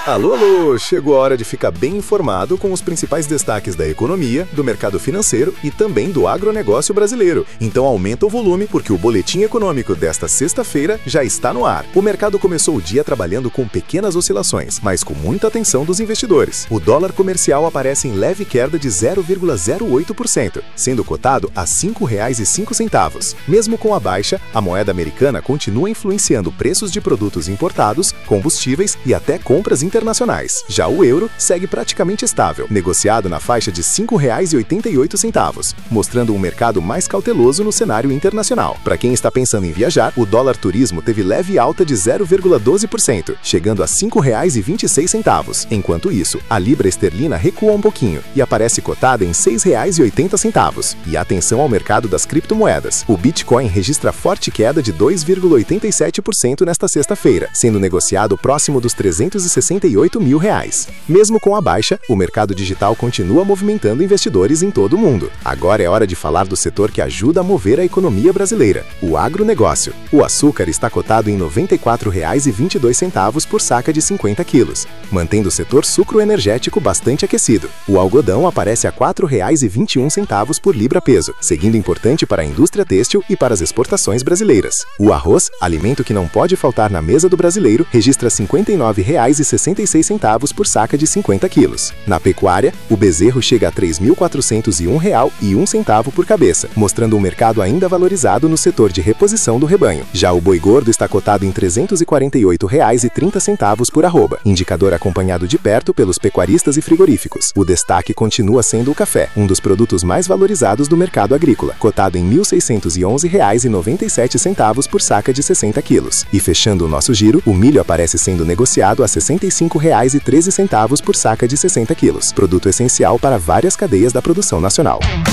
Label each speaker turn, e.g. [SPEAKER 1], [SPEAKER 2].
[SPEAKER 1] Alô, alô! Chegou a hora de ficar bem informado com os principais destaques da economia, do mercado financeiro e também do agronegócio brasileiro. Então aumenta o volume porque o boletim econômico desta sexta-feira já está no ar. O mercado começou o dia trabalhando com pequenas oscilações, mas com muita atenção dos investidores. O dólar comercial aparece em leve queda de 0,08%, sendo cotado a R$ 5,05. Mesmo com a baixa, a moeda americana continua influenciando preços de produtos importados, combustíveis e até compras internacionais. Já o euro segue praticamente estável, negociado na faixa de R$ 5,88, mostrando um mercado mais cauteloso no cenário internacional. Para quem está pensando em viajar, o dólar turismo teve leve alta de 0,12%, chegando a R$ 5,26. Enquanto isso, a libra esterlina recua um pouquinho e aparece cotada em R$ 6,80. E atenção ao mercado das criptomoedas. O Bitcoin registra forte queda de 2,87% nesta sexta-feira, sendo negociado próximo dos R$ 368 mil. Mesmo com a baixa, o mercado digital continua movimentando investidores em todo o mundo. Agora é hora de falar do setor que ajuda a mover a economia brasileira, o agronegócio. O açúcar está cotado em R$ 94,22 por saca de 50 quilos, mantendo o setor sucroenergético bastante aquecido. O algodão aparece a R$ 4,21 por libra-peso, seguindo importante para a indústria têxtil e para as exportações brasileiras. O arroz, alimento que não pode faltar na mesa do brasileiro, registra R$ 59,66 por saca de 50 quilos. Na pecuária, o bezerro chega a R$ 3.401,01 por cabeça, mostrando um mercado ainda valorizado no setor de reposição do rebanho. Já o boi gordo está cotado em R$ 348,30 por arroba, indicador acompanhado de perto pelos pecuaristas e frigoríficos. O destaque continua sendo o café, um dos produtos mais valorizados do mercado agrícola, cotado em R$ 1.611,97 por saca de 60 quilos. E fechando o nosso giro, o milho aparece sendo negociado a R$ 65,13 por saca de 60 quilos, produto essencial para várias cadeias da produção nacional.